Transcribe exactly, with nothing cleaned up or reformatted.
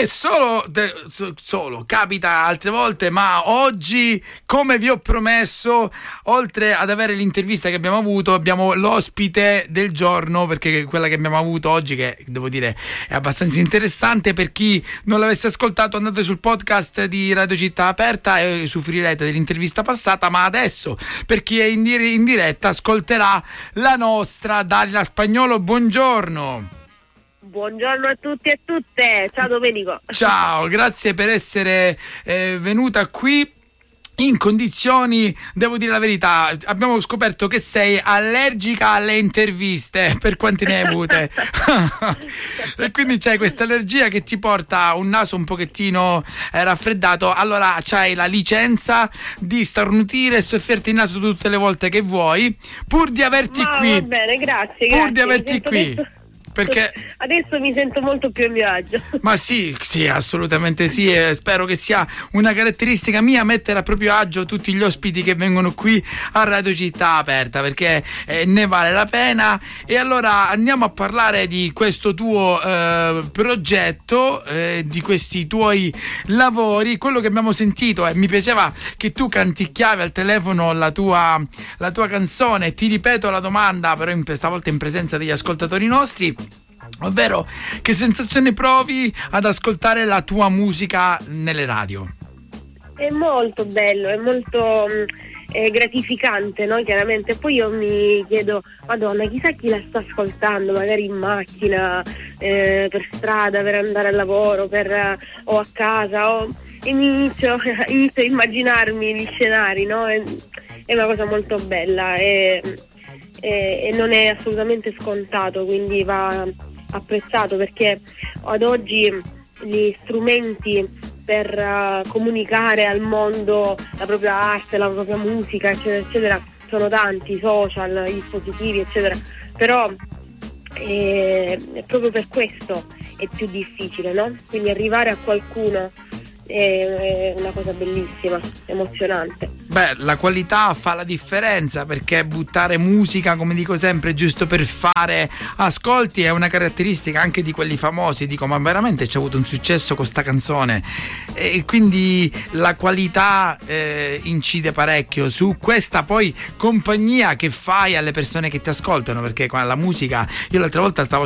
E solo, de, solo, capita altre volte, ma oggi, come vi ho promesso, oltre ad avere l'intervista che abbiamo avuto, abbiamo l'ospite del giorno, perché quella che abbiamo avuto oggi, che devo dire è abbastanza interessante. Per chi non l'avesse ascoltato, andate sul podcast di Radio Città Aperta e soffrirete dell'intervista passata, ma adesso, per chi è in, dir- in diretta, ascolterà la nostra Dalila Spagnolo. Buongiorno. Buongiorno a tutti e tutte, ciao Domenico. Ciao, grazie per essere eh, venuta qui in condizioni, devo dire la verità, abbiamo scoperto che sei allergica alle interviste, per quanti ne hai avute. E quindi c'hai questa allergia che ti porta a un naso un pochettino eh, raffreddato, allora c'hai la licenza di starnutire e sofferti il naso tutte le volte che vuoi, pur di averti Ma, qui. Va bene, grazie, pur grazie. di averti qui. Adesso... Perché adesso mi sento molto più a mio agio. Ma sì, sì, assolutamente sì, e spero che sia una caratteristica mia mettere a proprio agio tutti gli ospiti che vengono qui a Radio Città Aperta, perché eh, ne vale la pena. E allora andiamo a parlare di questo tuo eh, progetto, eh, di questi tuoi lavori. Quello che abbiamo sentito, e eh, mi piaceva che tu canticchiavi al telefono la tua, la tua canzone. Ti ripeto la domanda, però in, stavolta in presenza degli ascoltatori nostri, ovvero che sensazione provi ad ascoltare la tua musica nelle radio? È molto bello, è molto è gratificante, no? Chiaramente. Poi io mi chiedo, Madonna, chissà chi la sta ascoltando, magari in macchina, eh, per strada, per andare al lavoro, per, o a casa, o... e mi inizio, inizio a immaginarmi gli scenari, no? È, è una cosa molto bella e, e, e non è assolutamente scontato, quindi va apprezzato, perché ad oggi gli strumenti per uh, comunicare al mondo la propria arte, la propria musica, eccetera eccetera, sono tanti, social, i dispositivi eccetera, però eh, proprio per questo è più difficile, no? Quindi arrivare a qualcuno è una cosa bellissima, emozionante. Beh, la qualità fa la differenza, perché buttare musica, come dico sempre, giusto per fare ascolti è una caratteristica anche di quelli famosi. Dico, ma veramente c'è avuto un successo con sta canzone, e quindi la qualità eh, incide parecchio su questa poi compagnia che fai alle persone che ti ascoltano, perché con la musica, io l'altra volta stavo